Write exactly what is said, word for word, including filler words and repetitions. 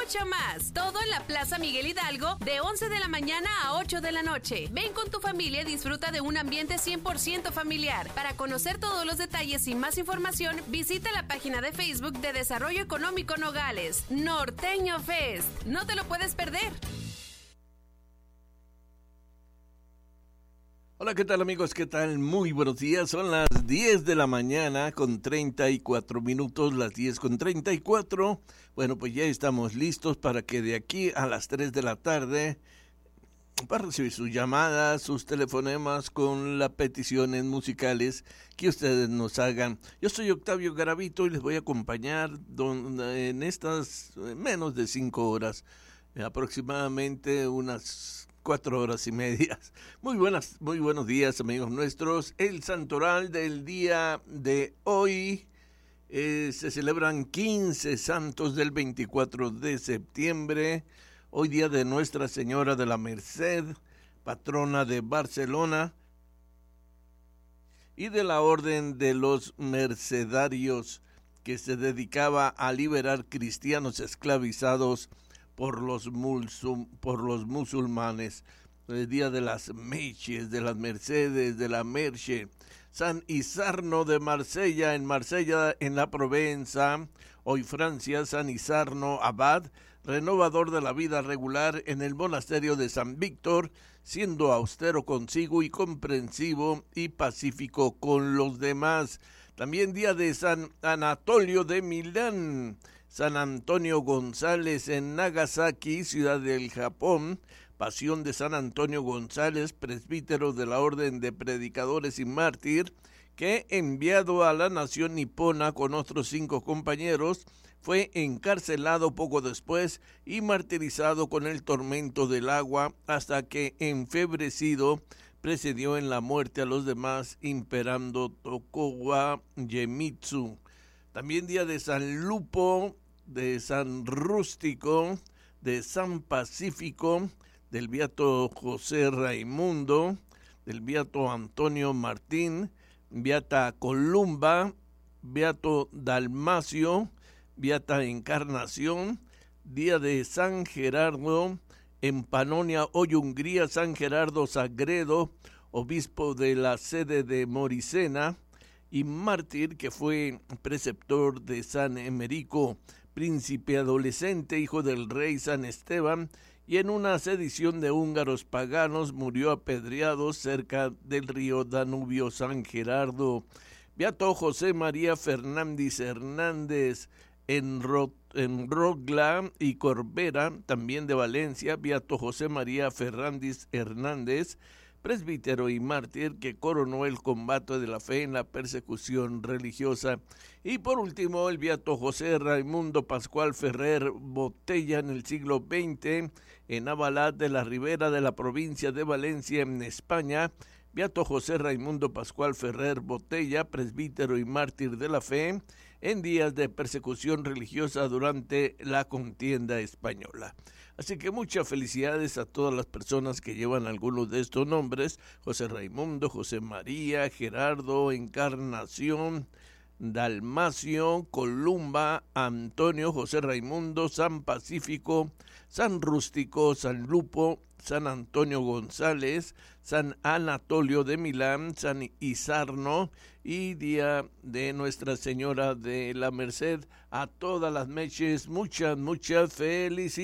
mucho más. Todo en la Plaza Miguel Hidalgo de once de la mañana a ocho de la noche. Ven con tu familia y disfruta de un ambiente cien por ciento familiar. Para conocer todos los detalles y más información, visita la página de Facebook de Desarrollo Económico Nogales, Norteño Fest. No te lo puedes perder. Hola, ¿qué tal amigos? ¿Qué tal? Muy buenos días. Son las diez de la mañana con treinta y cuatro minutos, las diez con treinta y cuatro. Bueno, pues ya estamos listos para que de aquí a las tres de la tarde, para recibir sus llamadas, sus telefonemas con las peticiones musicales que ustedes nos hagan. Yo soy Octavio Garavito y les voy a acompañar don, en estas menos de cinco horas, aproximadamente unas cuatro horas y medias. Muy buenas, muy buenos días, amigos nuestros. El santoral del día de hoy, eh, se celebran quince santos del veinticuatro de septiembre. Hoy día de Nuestra Señora de la Merced, patrona de Barcelona, y de la Orden de los Mercedarios, que se dedicaba a liberar cristianos esclavizados por los, musul, por los musulmanes. El día de las Meches, de las Mercedes, de la Merche. San Isarno de Marsella, en Marsella, en la Provenza, hoy Francia. San Isarno Abad, renovador de la vida regular en el monasterio de San Víctor, siendo austero consigo y comprensivo y pacífico con los demás. También día de San Anatolio de Milán, San Antonio González en Nagasaki, ciudad del Japón. Pasión de San Antonio González, presbítero de la Orden de Predicadores y Mártir, que, enviado a la nación nipona con otros cinco compañeros, fue encarcelado poco después y martirizado con el tormento del agua, hasta que, enfebrecido, precedió en la muerte a los demás, imperando Tokugawa Iemitsu. También día de San Lupo, de San Rústico, de San Pacífico, del beato José Raimundo, del beato Antonio Martín, beata Columba, beato Dalmacio, beata Encarnación, día de San Gerardo, en Panonia, hoy Hungría, San Gerardo Sagredo, obispo de la sede de Moricena, y mártir, que fue preceptor de San Emerico, príncipe adolescente, hijo del rey San Esteban, y en una sedición de húngaros paganos murió apedreado cerca del río Danubio. San Gerardo. Beato José María Fernández Hernández en, Ro, en Rogla y Corbera, también de Valencia. Beato José María Fernández Hernández, presbítero y mártir, que coronó el combate de la fe en la persecución religiosa. Y por último, el beato José Raimundo Pascual Ferrer Botella, en el siglo veinte, en Avalat de la Ribera de la provincia de Valencia, en España. Beato José Raimundo Pascual Ferrer Botella, presbítero y mártir de la fe, en días de persecución religiosa durante la contienda española. Así que muchas felicidades a todas las personas que llevan algunos de estos nombres: José Raimundo, José María, Gerardo, Encarnación, Dalmacio, Columba, Antonio, José Raimundo, San Pacífico, San Rústico, San Lupo, San Antonio González, San Anatolio de Milán, San Isarno, y día de Nuestra Señora de la Merced. A todas las Meches, muchas, muchas felicidades.